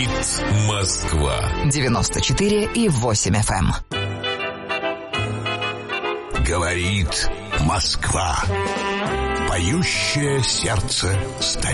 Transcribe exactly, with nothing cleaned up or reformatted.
Говорит Москва. девяносто четыре и восемь эф эм. Говорит Москва. Поющее сердце столицы.